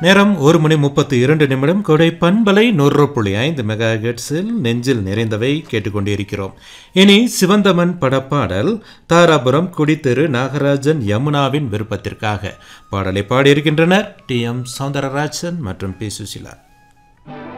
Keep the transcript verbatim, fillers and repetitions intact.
நேரம் ஒரு மணி முப்பத்தி இரண்டு நிமிடம். கொடை பண்பலை நூறு புள்ளி ஐந்து மெகா ஹெர்ட்ஸில் நெஞ்சில் நிறைந்தவை கேட்டுக்கொண்டிருக்கிறோம். இனி சிவந்தமன் படப்பாடல் தாராபுரம் குடித்தெரு நாகராஜன் யமுனாவின் விருப்பத்திற்காக பாடலை பாடியிருக்கின்றனர் டி எம் சௌந்தரராஜன் மற்றும் பி சுசிலா.